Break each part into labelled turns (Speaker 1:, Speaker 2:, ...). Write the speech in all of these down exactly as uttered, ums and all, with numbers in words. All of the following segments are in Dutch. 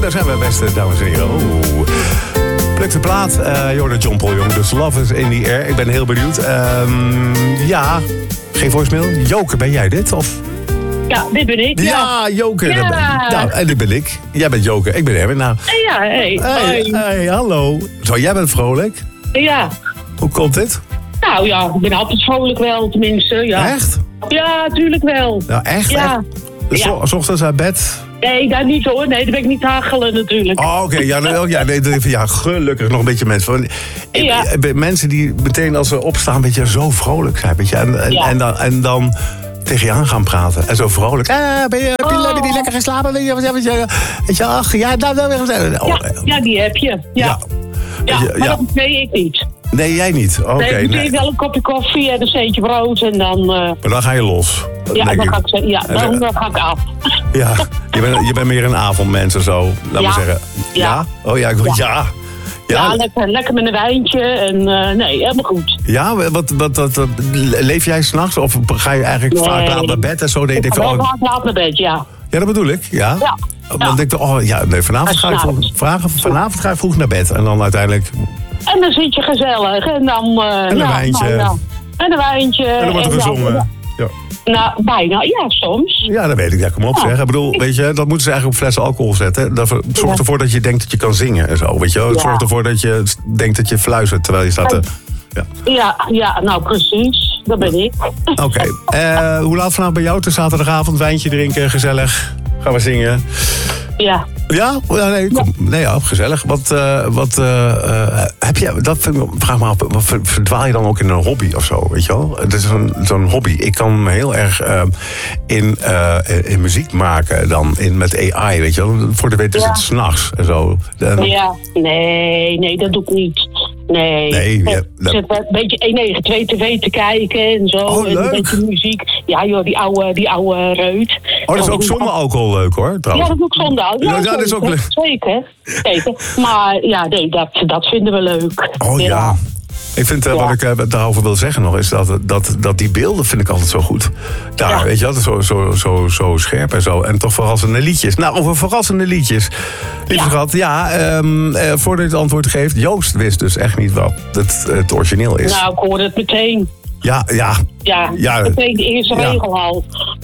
Speaker 1: daar zijn we, beste dames en heren. Oeh. Pluk de plaat, uh, Jordan John Paul Jong. Dus Love is in the air. Ik ben heel benieuwd. Um, ja, geen voicemail. Joke, ben jij dit? Of...
Speaker 2: Ja, dit ben ik. Ja,
Speaker 1: ja Joke.
Speaker 2: Ja.
Speaker 1: Ben, nou, en dit ben ik. Jij bent Joke, ik ben Erwin. Nou.
Speaker 2: Ja, hey.
Speaker 1: Hey, hey, hallo. Zo, jij bent vrolijk?
Speaker 2: Ja.
Speaker 1: Hoe komt dit?
Speaker 2: Nou ja, ik ben altijd vrolijk wel, tenminste. Ja.
Speaker 1: Echt?
Speaker 2: Ja, tuurlijk wel.
Speaker 1: Nou, echt?
Speaker 2: Ja.
Speaker 1: Dus ja. S ochtends uit bed?
Speaker 2: Nee, daar niet hoor. Nee, daar ben ik niet hagelen natuurlijk.
Speaker 1: Oh, oké. Okay. Ja, nou, ja, nee, ja, gelukkig nog een beetje mensen. Ik,
Speaker 2: ja.
Speaker 1: Mensen die meteen als ze opstaan een beetje zo vrolijk zijn. Weet je, en, en, ja. en, dan, en dan tegen je aan gaan praten. En zo vrolijk. Eh, ben, je, oh. ben je lekker geslapen? Weet je, weet je, weet je ach, ja, nou, nou, oh.
Speaker 2: ja, ja, die heb je. Ja, ja. ja maar ja. dat weet ik niet.
Speaker 1: Nee, jij niet? Oké. Okay,
Speaker 2: nee,
Speaker 1: nee.
Speaker 2: ik wel een kopje koffie en een steentje brood en dan... Uh...
Speaker 1: Maar dan ga je los.
Speaker 2: Ja, dan
Speaker 1: ik.
Speaker 2: ga ik, ja dan, dan ga ik af.
Speaker 1: Ja, je bent, je bent meer een avondmens en zo, laat
Speaker 2: ja.
Speaker 1: me zeggen. Ja? ja? Oh ja, ik, ja. ja.
Speaker 2: Ja, ja lekker, lekker met een wijntje en uh, nee, helemaal goed.
Speaker 1: Ja, wat, wat, wat, wat leef jij s'nachts of ga je eigenlijk nee. vaak laat naar bed en zo? Nee,
Speaker 2: ik ga wel vaak laat naar bed, ja.
Speaker 1: Ja, dat bedoel ik, ja.
Speaker 2: Ja.
Speaker 1: Want ik dacht, oh ja, nee, vanavond ga ik vroeg, vragen, vanavond ga ik vroeg naar bed en dan uiteindelijk...
Speaker 2: En dan zit je gezellig en dan... Uh,
Speaker 1: en een
Speaker 2: ja,
Speaker 1: wijntje.
Speaker 2: Nou, ja. En een wijntje.
Speaker 1: En dan wordt er gezongen.
Speaker 2: Dan,
Speaker 1: ja.
Speaker 2: Nou, bijna, ja, soms.
Speaker 1: Ja, dat weet ik. Ja, kom op
Speaker 2: ja.
Speaker 1: zeg. Ik bedoel, weet je, dat moeten ze eigenlijk op flessen alcohol zetten. Dat zorgt ja. ervoor dat je denkt dat je kan zingen en zo, weet je wel. Het ja. zorgt ervoor dat je denkt dat je fluistert terwijl je staat te...
Speaker 2: Ja, ja, ja nou precies. Dat ben ik.
Speaker 1: Oké. Okay. Uh, hoe laat vanavond bij jou? Het is zaterdagavond, wijntje drinken, gezellig. Gaan we zingen.
Speaker 2: Ja.
Speaker 1: Ja? ja nee, kom. nee, ja, gezellig. Wat, uh, wat uh, uh, heb je, dat vind ik, vraag me af, verdwaal je dan ook in een hobby of zo, weet je wel? Het is zo'n zo'n hobby. Ik kan me heel erg uh, in, uh, in muziek maken dan, in, met A I, weet je wel? Voor de weet is ja. het 's nachts en zo. Dan...
Speaker 2: Ja, nee, nee, dat doe ik niet. Nee,
Speaker 1: nee ja,
Speaker 2: dat... een beetje één negen twee tv te kijken en zo.
Speaker 1: Oh,
Speaker 2: en een beetje muziek. Ja joh, die oude, die oude reut.
Speaker 1: Oh, dat is ook zonder alcohol leuk hoor, trouwens.
Speaker 2: Ja, dat is ook zonder alcohol.
Speaker 1: Ja, ja, dat is ook leuk.
Speaker 2: Zeker, zeker. Maar ja, nee, dat, dat vinden we leuk.
Speaker 1: Oh ja. ja. Ik vind, uh, ja. wat ik uh, daarover wil zeggen nog, is dat, dat, dat die beelden vind ik altijd zo goed. Daar, ja. weet je, altijd zo, zo, zo, zo scherp en zo. En toch verrassende liedjes. Nou, over verrassende liedjes. Lieve ja. schat, ja, um, uh, voordat je het antwoord geeft, Joost wist dus echt niet wat het, het origineel is.
Speaker 2: Nou, ik hoorde het meteen.
Speaker 1: Ja, ja.
Speaker 2: Ja, ja meteen de eerste ja. regel al.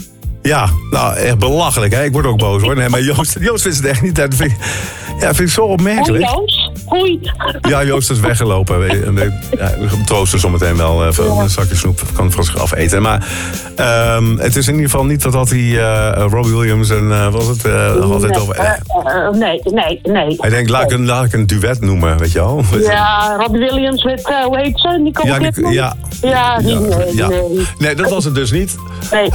Speaker 1: Ja, nou, echt belachelijk, hè? Ik word ook boos, hoor. Nee, maar Joost, Joost wist het echt niet. Dat vind ik, ja, vind ik zo opmerkelijk.
Speaker 2: Hoi, Joost. Hoi.
Speaker 1: Ja, Joost is weggelopen. En we, ja, we troosten zometeen wel. Even ja. een zakje snoep kan van zich af eten. Maar um, het is in ieder geval niet dat had hij uh, Robbie Williams en uh, was het uh, had
Speaker 2: nee,
Speaker 1: het over. Uh,
Speaker 2: uh, nee, nee, nee.
Speaker 1: Hij denkt, laat ik, een, laat ik een duet noemen, weet je wel?
Speaker 2: Ja, Robbie Williams met, uh, hoe heet ze? Nicole
Speaker 1: ja,
Speaker 2: Kidman?
Speaker 1: Ja,
Speaker 2: ja, die, nee,
Speaker 1: ja.
Speaker 2: nee.
Speaker 1: Nee, dat was het dus niet.
Speaker 2: Nee.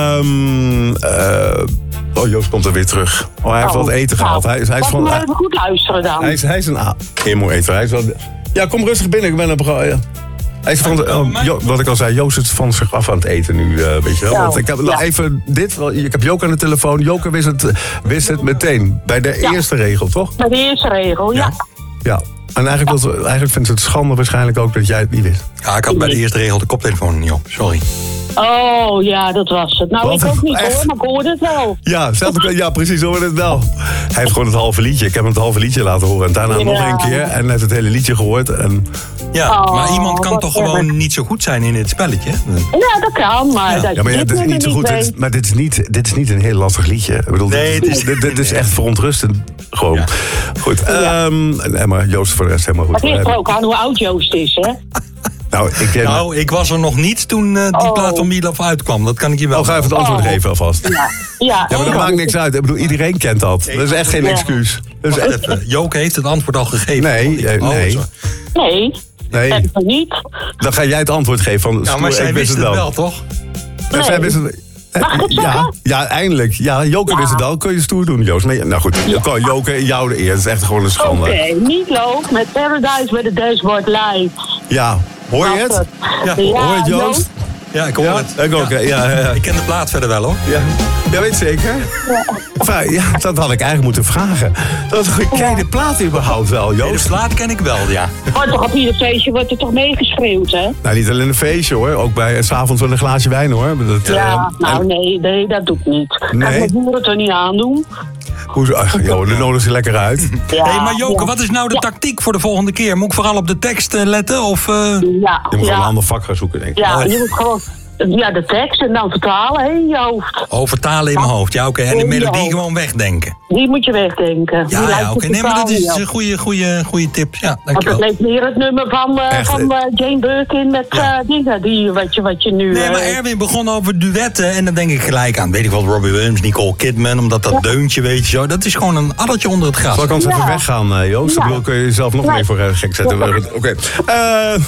Speaker 1: Um, uh, Oh, Joost komt er weer terug. Oh, hij heeft oh, wat eten gehaald. Hij, hij is van,
Speaker 2: maar even goed luisteren dan.
Speaker 1: Hij is, hij is een a- heel eter. Hij is wel, ja, kom rustig binnen. Ik ben op. Ja. Hij is van, oh, jo, wat ik al zei, Joost is van zich af aan het eten nu, uh, weet je wel. Want ik heb ja. even dit. Ik heb Joke aan de telefoon. Joke wist het, wist het meteen. Bij de ja. eerste regel, toch?
Speaker 2: Bij de eerste regel, ja.
Speaker 1: Ja. ja. En eigenlijk, wil, eigenlijk vindt het schande waarschijnlijk ook dat jij het niet wist.
Speaker 3: Ja, ik had bij de eerste regel de koptelefoon niet op. Sorry.
Speaker 2: Oh, ja, dat was het. Nou,
Speaker 1: Wat?
Speaker 2: ik ook niet
Speaker 1: Echt?
Speaker 2: hoor, maar ik hoorde het wel.
Speaker 1: Ja, zelf, ja, precies, hoorde het wel. Hij heeft gewoon het halve liedje. Ik heb hem het halve liedje laten horen. En daarna ja. nog een keer. En hij heeft het hele liedje gehoord. En...
Speaker 3: Ja,
Speaker 2: oh,
Speaker 3: maar iemand kan toch gewoon erg. niet zo goed zijn in dit spelletje?
Speaker 2: Ja, dat kan, maar...
Speaker 1: Ja,
Speaker 2: dat
Speaker 1: ja maar ja, dat is niet zo goed. Dit is, maar dit is, niet, dit is niet een heel lastig liedje. Ik bedoel,
Speaker 3: nee,
Speaker 1: dit, is, dit, dit is echt verontrustend. Gewoon. Ja. Goed. Ja. Um, en, maar Joost voor de rest helemaal goed.
Speaker 2: Het ligt er ook aan hoe oud Joost is, hè?
Speaker 1: Nou ik, ken...
Speaker 3: nou, ik was er nog niet toen uh, die oh. plaat van Milov uitkwam. Dat kan ik je wel.
Speaker 1: Oh, ga even het antwoord
Speaker 2: oh.
Speaker 1: geven alvast.
Speaker 2: Ja, ja,
Speaker 1: ja maar dat maakt niks uit. Ik bedoel, iedereen kent dat. Dat is echt geen ja. excuus.
Speaker 3: Dus echt... Joke heeft het antwoord al gegeven.
Speaker 1: Nee, nee.
Speaker 2: Oh, nee. Nee,
Speaker 1: nee.
Speaker 2: dat heb ik niet.
Speaker 1: Dan ga jij het antwoord geven van...
Speaker 3: Ja, maar zij wist het wel, wel toch?
Speaker 2: Nee.
Speaker 1: Zij wist het...
Speaker 2: Mag ik het zeggen?
Speaker 1: Ja, ja, eindelijk. Ja, Joke ja. wist het al. Kun je stoer doen, Joost? Nee, nou goed, ja. Joke, jou de eer. Dat is echt gewoon een schande.
Speaker 2: Oké, okay, niet loop met Paradise with the Dashboard Live.
Speaker 1: Ja, hoor je het?
Speaker 3: Ja.
Speaker 1: Ja. Hoor je het, Joost?
Speaker 3: Ja, ik hoor
Speaker 1: ja?
Speaker 3: het.
Speaker 1: Ik ook, ja. Ja, ja.
Speaker 3: Ik ken de plaat verder wel, hoor.
Speaker 1: Ja, ja weet zeker? Ja. ja, dat had ik eigenlijk moeten vragen. Dat ken je de plaat überhaupt wel, Joost?
Speaker 3: Nee, de plaat ken ik wel, ja.
Speaker 2: Wordt toch op ieder feestje wordt er toch meegeschreeuwd, hè?
Speaker 1: Nou, niet alleen een feestje, hoor. Ook bij 's avonds wel een glaasje wijn, hoor. Dat,
Speaker 2: ja,
Speaker 1: uh,
Speaker 2: nou
Speaker 1: en...
Speaker 2: nee, nee, dat doe ik niet.
Speaker 1: Nee?
Speaker 2: Kan mijn boeren het er niet aan doen?
Speaker 1: Hoezo? Ach, joh, dan nodig ze lekker uit.
Speaker 2: Ja,
Speaker 3: Hey, maar Joke,
Speaker 2: ja.
Speaker 3: wat is nou de
Speaker 2: Ja.
Speaker 3: tactiek voor de volgende keer? Moet ik vooral op de tekst eh, letten? Of, eh,
Speaker 2: Ja,
Speaker 1: Je moet gewoon een
Speaker 2: ja,
Speaker 1: ander vak gaan zoeken, denk ik.
Speaker 2: ja,
Speaker 3: Oh,
Speaker 2: je moet gewoon ja, de tekst en dan vertalen hè, in je hoofd.
Speaker 3: oh, vertalen in mijn hoofd. Ja, oké. En de
Speaker 2: In je
Speaker 3: melodie
Speaker 2: hoofd.
Speaker 3: gewoon wegdenken.
Speaker 2: Die moet je wegdenken. Die
Speaker 3: Ja,
Speaker 2: lijkt
Speaker 3: ja,
Speaker 2: op
Speaker 3: oké.
Speaker 2: de
Speaker 3: Nee, maar dat is
Speaker 2: taal,
Speaker 3: een goede, goede, goede tip. Ja,
Speaker 2: Want het
Speaker 3: dankjewel.
Speaker 2: leek meer het nummer van, eh,
Speaker 1: Echt,
Speaker 2: van eh, Jane Birkin met
Speaker 3: Ja.
Speaker 2: eh, dingen, die, wat, je, wat je nu...
Speaker 3: Nee, maar
Speaker 2: eh,
Speaker 3: Erwin begon over duetten en dan denk ik gelijk aan, weet ik wat, Robbie Williams, Nicole Kidman, omdat dat deuntje, weet je zo, dat is gewoon een addertje onder het gras.
Speaker 1: Zal ik anders even
Speaker 2: Ja.
Speaker 1: weggaan, uh, Joost?
Speaker 2: Ja.
Speaker 1: Ik bedoel, kun je jezelf nog
Speaker 2: Ja.
Speaker 1: meer voor uh, gek zetten?
Speaker 2: Ja.
Speaker 1: Oké. Eh,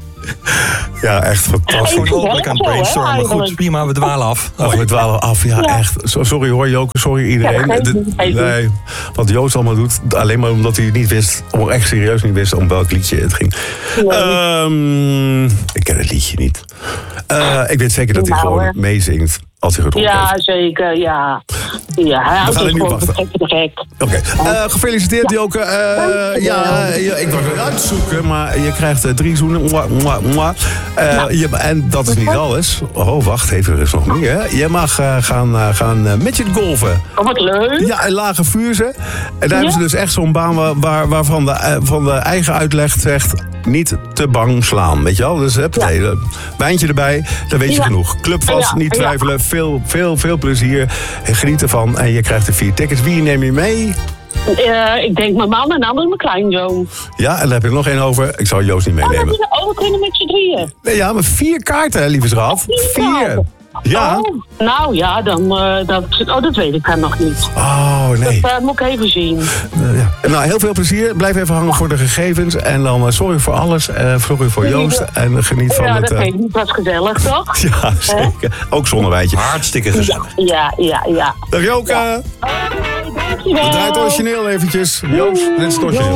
Speaker 1: ja, echt fantastisch.
Speaker 3: Gewoon
Speaker 2: Even
Speaker 3: openlijk aan het
Speaker 2: zo, hè,
Speaker 3: brainstormen. Goed,
Speaker 2: eigenlijk.
Speaker 3: prima, we dwalen af.
Speaker 1: Oh, we dwalen af. Ja,
Speaker 2: Ja.
Speaker 1: echt. So- Sorry hoor, Joke. Sorry iedereen.
Speaker 2: Ja, geeft
Speaker 1: Dit-
Speaker 2: niet, geeft
Speaker 1: nee, wat Joost allemaal doet, alleen maar omdat hij niet wist, om echt serieus niet wist om welk liedje het ging.
Speaker 2: Nee.
Speaker 1: Ehm, ik ken het liedje niet. Eh, ik weet zeker dat hij
Speaker 2: Nou,
Speaker 1: gewoon
Speaker 2: hè.
Speaker 1: meezingt als hij gedronken
Speaker 2: Ja,
Speaker 1: heeft.
Speaker 2: zeker, ja. Ja, hij houdt
Speaker 1: gaan er
Speaker 2: het
Speaker 1: nu
Speaker 2: gewoon
Speaker 1: wachten.
Speaker 2: gek de gek.
Speaker 1: Oké, Eh, gefeliciteerd Joke. Eh, ja, ja, ik was het uitzoeken, maar je krijgt eh, drie zoenen. Mwah, mwah, mwah. Eh, je, en dat is niet alles. Oh, wacht even, er is nog meer. Hè? Je mag eh, gaan, uh, gaan uh, midget golfen.
Speaker 2: Oh, wat leuk.
Speaker 1: Ja, in Lage Vuursche. En daar hebben ze
Speaker 2: Ja?
Speaker 1: dus echt zo'n baan waar, waar, waarvan de, eh, van de eigen uitleg zegt, niet te bang slaan, weet je wel? Dus heb
Speaker 2: Ja.
Speaker 1: het wijntje erbij, dan weet je
Speaker 2: Ja.
Speaker 1: genoeg. Club vast,
Speaker 2: Ja,
Speaker 1: niet
Speaker 2: ja.
Speaker 1: twijfelen, veel, veel, veel plezier. Geniet ervan en je krijgt er vier tickets. Wie neem je mee?
Speaker 2: Eh, ik denk mijn man en anders mijn kleinzoon.
Speaker 1: Ja, en daar heb je er nog één over. Ik zou Joost niet
Speaker 2: Oh, we
Speaker 1: meenemen.
Speaker 2: kunnen, oh, we kunnen met z'n drieën.
Speaker 1: Nee, ja, maar vier kaarten, hè, lieve schat. Vier. Ja.
Speaker 2: Oh, nou ja, dan, eh, dat, oh, dat weet ik dan nog niet.
Speaker 1: Oh, nee.
Speaker 2: Dat eh, moet ik even zien.
Speaker 1: Eh, ja. Nou, heel veel plezier. Blijf even hangen voor de gegevens. En dan eh, sorry voor alles. eh sorry voor Joost. En geniet van
Speaker 2: Ja,
Speaker 1: het...
Speaker 2: dat
Speaker 1: eh,
Speaker 2: geeft niet. Dat was gezellig, toch?
Speaker 1: ja, zeker. Ook zonder wijntje.
Speaker 3: Hartstikke gezellig.
Speaker 2: Ja, ja, ja.
Speaker 1: Dag Joke.
Speaker 2: Dankjewel.
Speaker 1: We draaien het origineel eventjes. Joost, dit is het origineel.